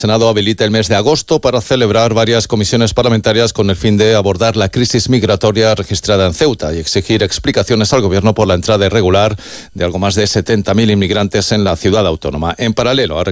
El Senado habilita el mes de agosto para celebrar varias comisiones parlamentarias con el fin de abordar la crisis migratoria registrada en Ceuta y exigir explicaciones al Gobierno por la entrada irregular de algo más de 70.000 inmigrantes en la ciudad autónoma. En paralelo,